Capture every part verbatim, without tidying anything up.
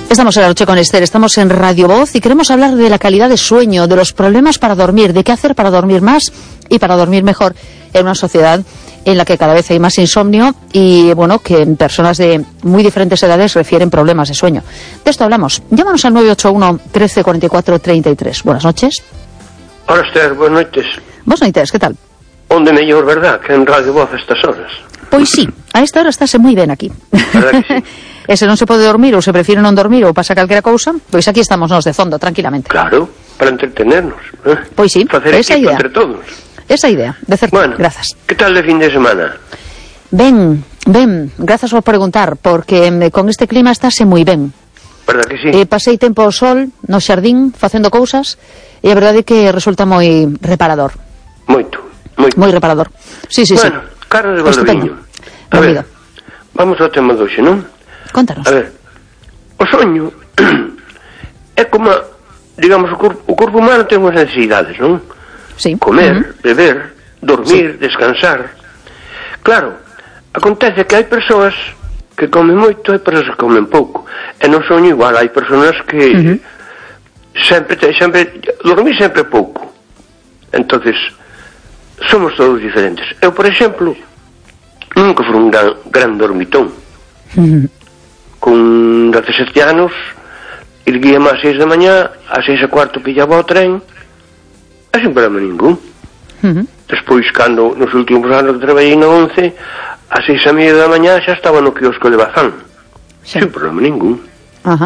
Estamos en la noche con Esther, estamos en Radio Voz y queremos hablar de la calidad de sueño, de los problemas para dormir, de qué hacer para dormir más y para dormir mejor en una sociedad en la que cada vez hay más insomnio y, bueno, que en personas de muy diferentes edades refieren problemas de sueño. De esto hablamos. Llámanos al nueve ocho uno, trece, cuarenta y cuatro, treinta y tres. Buenas noches. Hola, Esther, buenas noches. Buenas noches, ¿qué tal? Onde mellor, verdad, que en Radio Voz a estas horas? Pois sí, a esta hora estáse moi ben aquí. Verdad que sí? E se non se pode dormir ou se prefiere non dormir ou pasa calquera cousa, pois aquí estamos nós de fondo, tranquilamente. Claro, para entretenernos, ¿eh? Pois sí, facer esa equipo idea. entre todos. Esa idea, de certo, Bueno, grazas. que tal de fin de semana? Ben, ben, grazas por preguntar, porque eh, con este clima estáse moi ben. Verdad que sí? Eh, pasei tempo ao sol, no xardín, facendo cousas, e a verdade é que resulta moi reparador. Moito, moito. Moi reparador. Sí, sí, bueno, sí. Carlos de Estupendo. Valdoviño. A ver, vamos ao tema de hoxe, non? Contanos. A ver, o soño é como, digamos, o corpo, o corpo humano ten unhas necesidades, non? Sí. Comer, Uh-huh. beber, dormir, Sí. descansar. Claro, acontece que hai persoas que comen moito e persoas que comen pouco. E no soño igual, hai persoas que Uh-huh. sempre, te- sempre, dormir sempre pouco. Entonces, somos todos diferentes. Eu, por exemplo, nunca fui un gran, gran dormitón. Uh-huh. Con dezasete anos, erguíame ás seis da mañá, ás seis e cuarto pillaba o tren, e sin problema ningún. Uh-huh. Despois, cando nos últimos anos que traballei na once, ás seis e media da mañá xa estaba no quiosco de Bazán. Sí. Sin problema ningún. Ajá.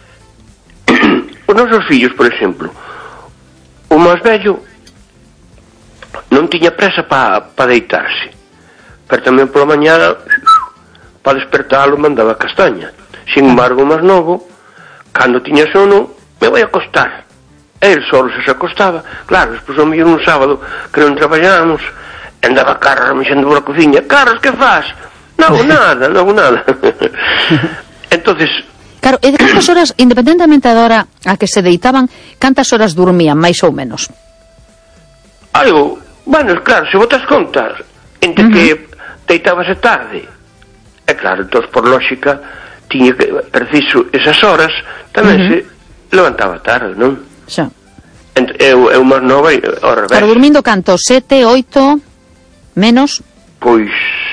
Os nosos fillos, por exemplo, o máis vello non tiña presa para pa deitarse, pero tamén pola mañá para despertalo mandaba castaña. Sin embargo, o máis novo, cando tiña sono, me vai acostar. E el solo se se acostaba. Claro, despois ao mellor un sábado que non traballábamos, andaba Carlos mexendo pola cociña. Carlos, que faz? Non hago nada, non hago nada. Entonces, Claro, e de cantas horas, independentemente da hora a que se deitaban, cantas horas dormían, máis ou menos? algo, bueno, claro, se botas contas entre uh-huh. que deitábase tarde, é claro, entón por lógica tiña que, preciso esas horas tamén uh-huh. se levantaba tarde, non? Xa. Ent, eu, eu máis nova e ao revés. Claro, dormindo canto? Sete, oito, menos? Pois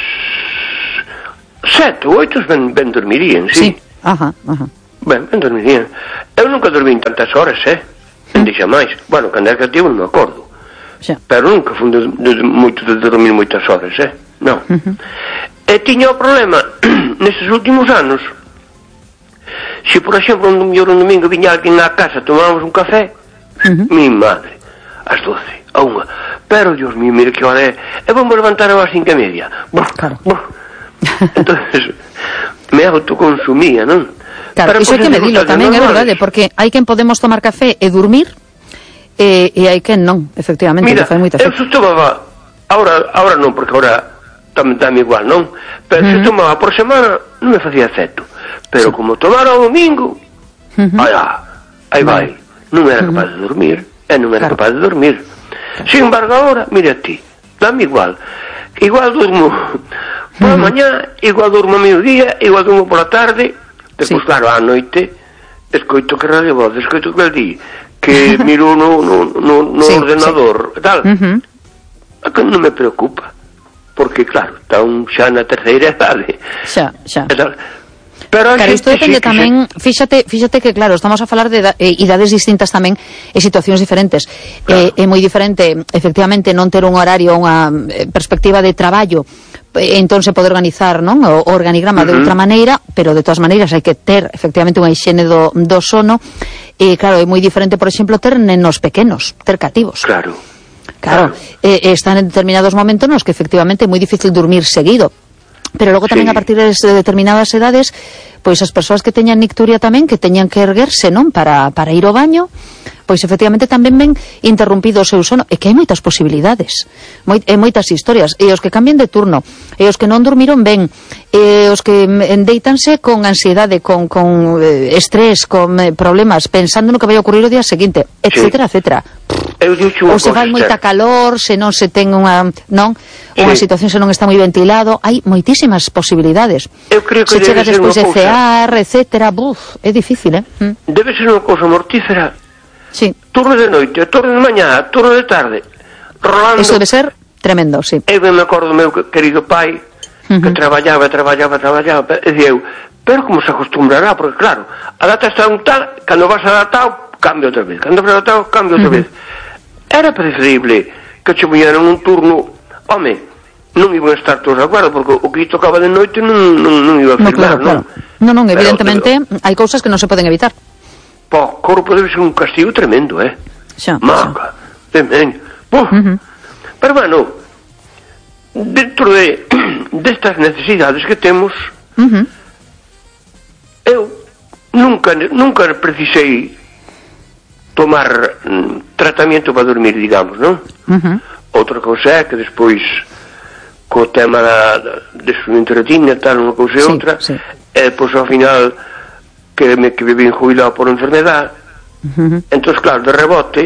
sete ou oito ben, ben dormirían, sí. Sí, ajá, ajá. Ben, ben dormirían. Eu nunca dormí en tantas horas, eh? Non deixa máis. Bueno, cando era cativo non me acordo. Xa. Pero nunca fui de, de, moito de dormir moitas horas, eh? Non. Uh-huh. E tiña o problema, nestes últimos anos, se por exemplo un domingo, un domingo viña alguén na casa, tomábamos un café, Uh-huh. mi madre, ás doce, a unha, pero Dios mío, mire que hora é, e vamos levantar ás cinco e media. Buf, Claro. buf. Entonces, me autoconsumía, non? Claro, Pero, iso hai que pues, medilo cosas tamén, é normales. verdade, porque hai quen podemos tomar café e dormir, e, e hai quen non, efectivamente, Mira, que fai moita eu efecto. se tomaba, ahora, ahora non, porque ahora tamén dame igual, non? Pero Uh-huh. se tomaba por semana, non me facía efecto. Pero Sí. como tomara o domingo, Uh-huh. allá, aí vai. Vale. Non era capaz de dormir, e non era Claro. capaz de dormir. Sin embargo, ahora, mira ti, dame igual. Igual durmo pola Uh-huh. mañá, igual durmo a mediodía, igual durmo pola tarde, despois, Sí. claro, á noite, escoito que Radio Voz, escoito que el di, que miro no, no, no, no Sí, ordenador, e tal. Uh-huh. A que non me preocupa, porque, claro, está un xa na terceira idade, Xa, xa. e tal. Pero Claro, isto depende sí, tamén, fíxate, fíxate que claro, estamos a falar de eh, idades distintas tamén e situacións diferentes. Claro. Eh, é moi diferente, efectivamente, non ter un horario, unha eh, perspectiva de traballo, eh, entón se pode organizar, non, o, o organigrama uh-huh. de outra maneira, pero de todas maneiras hai que ter efectivamente unha hixiene do, do sono. E claro, é moi diferente, por exemplo, ter nenos pequenos, ter cativos. Claro. Claro, Claro. eh, están en determinados momentos nos que efectivamente é moi difícil dormir seguido. Pero logo tamén Sí. a partir de determinadas edades, pois as persoas que teñan nicturia tamén, que teñan que erguerse, non? Para, para ir ao baño, pois efectivamente tamén ven interrumpido o seu sono, e que hai moitas posibilidades, moi, e moitas historias, e os que cambien de turno, e os que non dormiron ben, e os que deitanse con ansiedade, con, con eh, estrés, con eh, problemas, pensando no que vai ocurrir o día seguinte, etcétera, sí. etcétera. Ou se vai moita calor, se non se ten unha, non, unha sí. situación, se non está moi ventilado, hai moitísimas posibilidades. Eu creo que se chega despois de cear, etcétera, buf, é difícil, eh? Mm. Debe ser unha cousa mortífera. Sí. Turno de noite, turno de mañá, turno de tarde. Rolando. Eso debe ser tremendo, sí. Eu me acordo do meu querido pai, uh-huh. que traballaba, traballaba, traballaba, e dicía eu, pero como se acostumbrará, porque claro, a data está un tal, cando vas adaptado, cambia outra vez, cando vas adaptado, cambia outra uh-huh. vez. Era preferible que che puñeran un turno, home, non iban a estar todos de acordo, porque o que tocaba de noite non, non, non iba a firmar, no, claro, claro. non? Non, non, evidentemente, pero, hai cousas que non se poden evitar. Po, corpo debe ser un castigo tremendo, eh? Xa, Maca, tremendo. Uh-huh. Pero bueno, dentro de destas necesidades que temos, uh-huh. eu nunca nunca precisei tomar mm, tratamento para dormir, digamos, non? Uh-huh. Outra cousa é que despois co tema da, de suminterotina tal, unha cousa e sí, outra, sí. e pois ao final que me que vivín jubilado por enfermedade, uh-huh. entón, claro, de rebote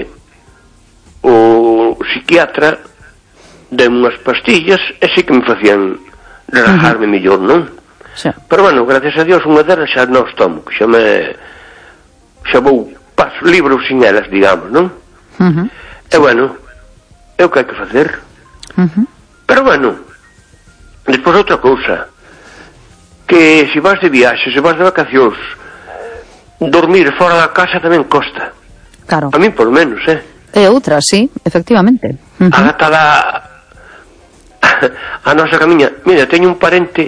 o psiquiatra deu unhas pastillas e sí que me facían relajarme uh-huh. mellor, non? Sí. Pero bueno, gracias a Dios unha delas xa non os tomo, xa me xa vou paso libros sin elas, digamos, non? Uh-huh. E bueno, é o que hai que facer. Uh-huh. Pero bueno, despois outra cousa, que se vas de viaxe, se vas de vacacións, dormir fora da casa tamén costa. Claro. A mí por menos, eh? É outra, sí, efectivamente. Uh-huh. A data da a nosa camiña, mira, teño un parente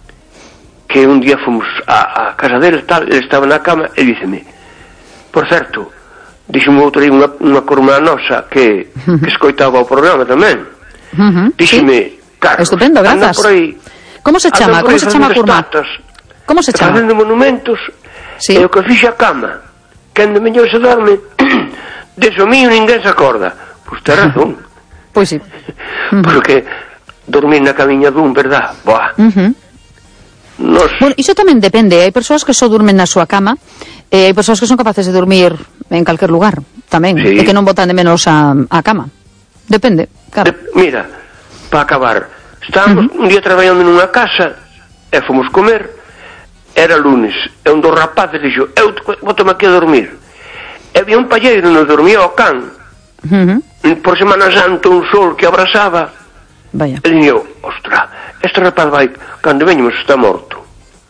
que un día fomos a, a casa dele, tal, ele estaba na cama e díceme, por certo, díxeme outro aí unha, unha corma nosa que, uh-huh. que escoitaba o programa tamén. Uh-huh. Díxeme, sí. Carlos, estupendo, grazas. Por aí, como se chama? Como se chama a curma? Como se chama? Facendo monumentos. Sí. E o que fixe a cama, cando mellor se dorme, deso mío ninguén se acorda. Pois ten razón. Pois sí. Porque dormir na camiña dun, verdad? Boa. Uh-huh. Nos... Bueno, iso tamén depende. Hai persoas que só durmen na súa cama, e hai persoas que son capaces de dormir en calquer lugar, tamén, sí. E que non botan de menos a, a cama. Depende, claro. De, mira, para acabar, estábamos uh-huh. un día traballando nunha casa e fomos comer. Era lunes, e un dos rapaces dixo, eu boto-me aquí a dormir. E había un palleiro, nos dormía o can. Uh-huh. Por Semana Santa, un sol que abrasaba. Vaya. E dixo, ostra, este rapaz vai, cando veñemos está morto.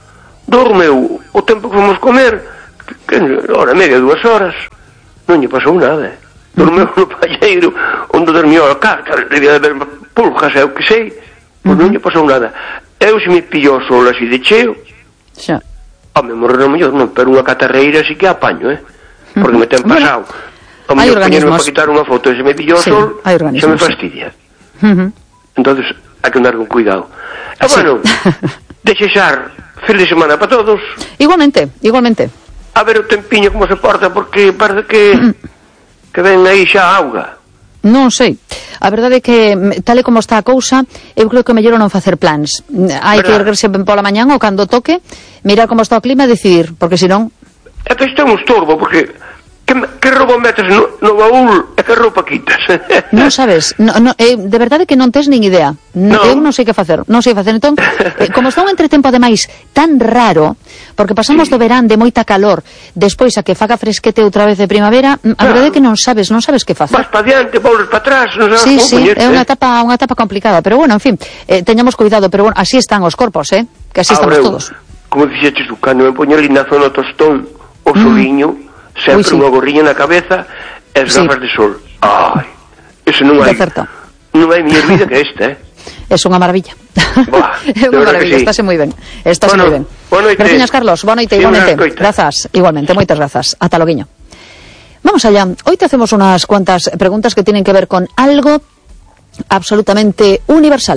Dormeu o tempo que fomos comer, que, hora e media, dúas horas, non lle pasou nada. Dormeu uh-huh. no palleiro, onde dormió o can, que debía de haber pulgas, eu que sei, pois uh-huh. non lle pasou nada. Eu se me pillou o sol así de cheo, xa. Home, morrer no mellor non, pero unha catarreira sí que apaño, eh? Porque me ten pasado. O mellor poñerme para quitar unha foto e se me pillo o sí, sol, se me fastidia. Uh-huh. Entonces, hai que andar con cuidado. E sí. Bueno, desexar feliz semana para todos. Igualmente, igualmente. A ver o tempiño como se porta, porque parece que que ven aí xa auga. Non sei. A verdade é que, tal e como está a cousa, eu creo que é mellor non facer plans. Hai que erguerse ben pola mañán ou cando toque, mirar como está o clima e decidir, porque senón... É que isto é un estorbo, porque que, que roupa metes no, no baúl e que roupa quitas? Non sabes, no, no, eh, de verdade que non tes nin idea. No. Eu non sei que facer, non sei facer. Entón, eh, como está un entretempo ademais tan raro, porque pasamos sí. do verán de moita calor, despois a que faga fresquete outra vez de primavera, a claro. verdade é que non sabes, non sabes que facer. Vas pa diante, volves pa atrás, non sabes sí, como sí, poñerte. É unha etapa, unha etapa complicada, pero bueno, en fin, eh, teñamos cuidado, pero bueno, así están os corpos, eh, que así ahora estamos eu, todos. Como dixetes tú, cando me poño ali na zona tostón, o mm. soliño, sempre sí. unha gorriña na cabeza e as gafas sí. de sol. Ai, eso non hai. Non hai mellor vida que esta, eh? É unha maravilla. Buah, é unha maravilla, sí. Estáse moi ben. Estáse bueno, moi ben. Bueno, gracias, Carlos. Boa noite, igualmente. Grazas, igualmente, moitas grazas. Ata loguiño. Vamos allá. Hoy te hacemos unas cuantas preguntas que tienen que ver con algo absolutamente universal.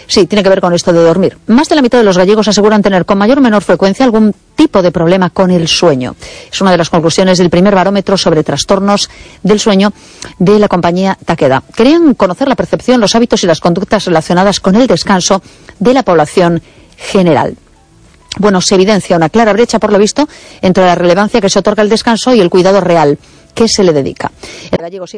Sí, tiene que ver con esto de dormir. Más de la mitad de los gallegos aseguran tener con mayor o menor frecuencia algún tipo de problema con el sueño. Es una de las conclusiones del primer barómetro sobre trastornos del sueño de la compañía Takeda. Querían conocer la percepción, los hábitos y las conductas relacionadas con el descanso de la población general. Bueno, se evidencia una clara brecha, por lo visto, entre la relevancia que se otorga al descanso y el cuidado real que se le dedica. El gallego sigue